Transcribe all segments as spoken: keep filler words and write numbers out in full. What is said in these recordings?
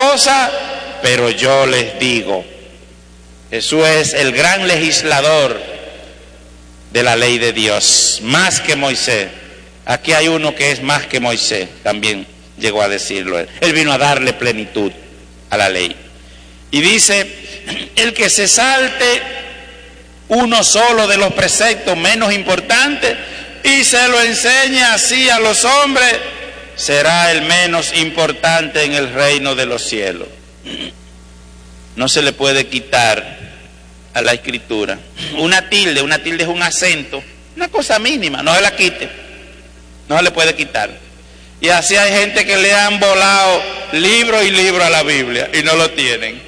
cosa, pero yo les digo. Jesús es el gran legislador de la ley de Dios, más que Moisés. Aquí hay uno que es más que Moisés, también llegó a decirlo él. Él vino a darle plenitud a la ley. Y dice, el que se salte uno solo de los preceptos menos importantes y se lo enseña así a los hombres, será el menos importante en el reino de los cielos. No se le puede quitar a la escritura una tilde. Una tilde es un acento, una cosa mínima, no se la quite, no se le puede quitar. Y así hay gente que le han volado libro y libro a la Biblia y no lo tienen.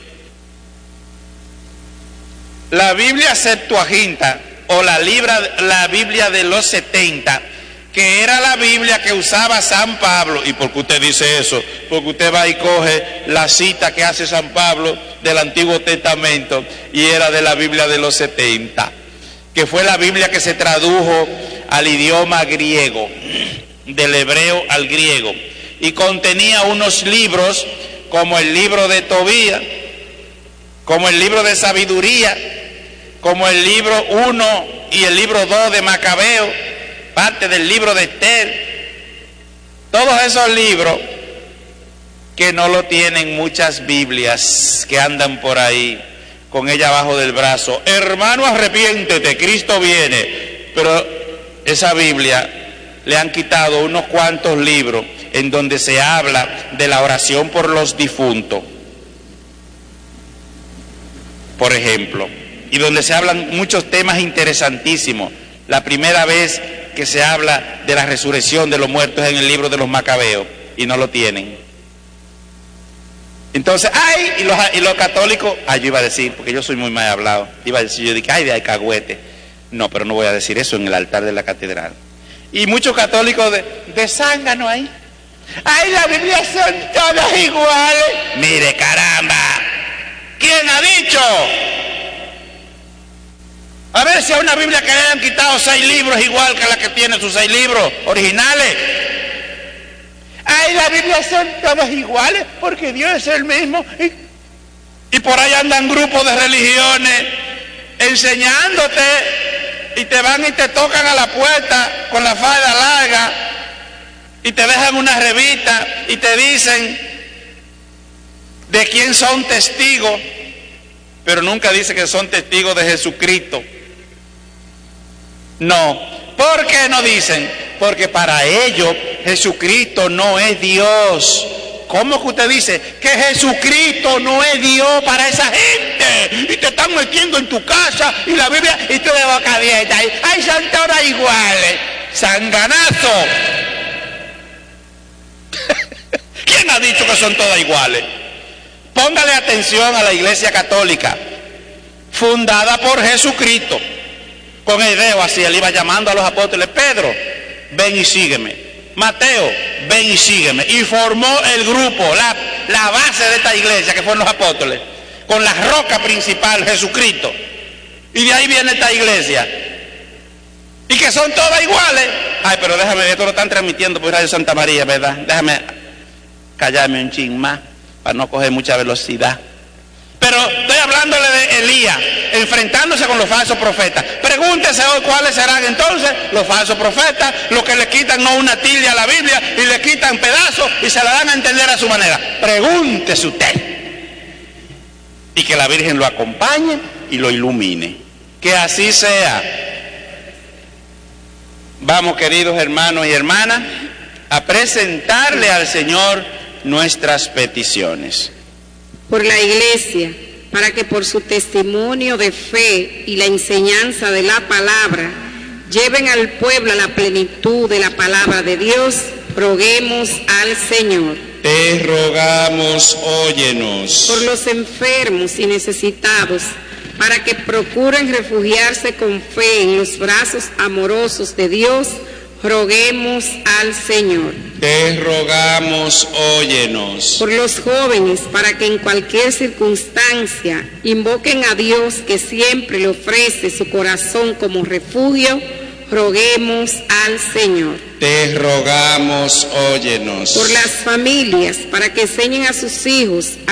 La Biblia Septuaginta o la, libra, la Biblia de los setenta, que era la Biblia que usaba San Pablo. ¿Y por qué usted dice eso? Porque usted va y coge la cita que hace San Pablo del Antiguo Testamento y era de la Biblia de los setenta, que fue la Biblia que se tradujo al idioma griego, del hebreo al griego, y contenía unos libros como el libro de Tobías, como el libro de sabiduría, como el libro uno y el libro dos de Macabeo, parte del libro de Esther. Todos esos libros que no lo tienen muchas Biblias que andan por ahí con ella abajo del brazo. Hermano, arrepiéntete, Cristo viene. Pero esa Biblia le han quitado unos cuantos libros en donde se habla de la oración por los difuntos, por ejemplo, y donde se hablan muchos temas interesantísimos. La primera vez que se habla de la resurrección de los muertos en el libro de los Macabeos, y no lo tienen. Entonces, ay, y los, y los católicos, ay, yo iba a decir, porque yo soy muy mal hablado, iba a decir, yo dije, ay, de alcahuete. No, pero no voy a decir eso en el altar de la catedral. Y muchos católicos de, de zángano ahí. Ay, la Biblia son todas iguales. Mire, caramba, ¿quién ha dicho? A ver si a una Biblia que le hayan quitado seis libros igual que la que tiene sus seis libros originales. Ay, la Biblia son todas iguales porque Dios es el mismo. Y, y por ahí andan grupos de religiones enseñándote y te van y te tocan a la puerta con la falda larga y te dejan una revista y te dicen de quién son testigos, pero nunca dice que son testigos de Jesucristo. No, ¿por qué no dicen? Porque para ellos Jesucristo no es Dios. ¿Cómo que usted dice que Jesucristo no es Dios para esa gente? Y te están metiendo en tu casa y la Biblia y tú de boca abierta. Ay, son todas iguales. Sanganazo. ¿Quién ha dicho que son todas iguales? Póngale atención a la Iglesia Católica, fundada por Jesucristo. Con el dedo así, él iba llamando a los apóstoles: Pedro, ven y sígueme. Mateo, ven y sígueme. Y formó el grupo, la, la base de esta iglesia, que fueron los apóstoles, con la roca principal, Jesucristo. Y de ahí viene esta iglesia. Y que son todas iguales. Ay, pero déjame, esto lo están transmitiendo por Radio Santa María, ¿verdad? Déjame callarme un chin más para no coger mucha velocidad. Pero estoy hablándole de Elías, enfrentándose con los falsos profetas. Pregúntese hoy cuáles serán entonces los falsos profetas, los que le quitan no una tilde a la Biblia y le quitan pedazos y se la dan a entender a su manera. Pregúntese usted. Y que la Virgen lo acompañe y lo ilumine. Que así sea. Vamos, queridos hermanos y hermanas, a presentarle al Señor nuestras peticiones. Por la Iglesia, para que por su testimonio de fe y la enseñanza de la palabra lleven al pueblo a la plenitud de la palabra de Dios, roguemos al Señor. Te rogamos, óyenos. Por los enfermos y necesitados, para que procuren refugiarse con fe en los brazos amorosos de Dios, roguemos al Señor. Te rogamos, óyenos. Por los jóvenes, para que en cualquier circunstancia invoquen a Dios, que siempre le ofrece su corazón como refugio, roguemos al Señor. Te rogamos, óyenos. Por las familias, para que enseñen a sus hijos